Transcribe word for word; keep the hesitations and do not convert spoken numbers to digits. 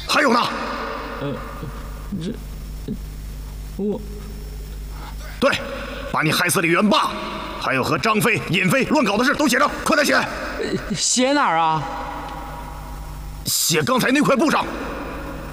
还有呢？ 呃，这我对，把你害死李元霸，还有和张飞、尹飞乱搞的事都写上，快点写！ 写哪儿啊？ 写刚才那块布上。